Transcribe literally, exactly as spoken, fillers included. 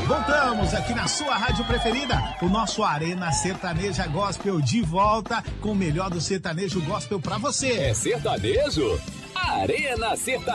Voltamos aqui na sua rádio preferida, o nosso Arena Sertaneja Gospel de volta com o melhor do sertanejo gospel pra você. É sertanejo? Arena Sertaneja.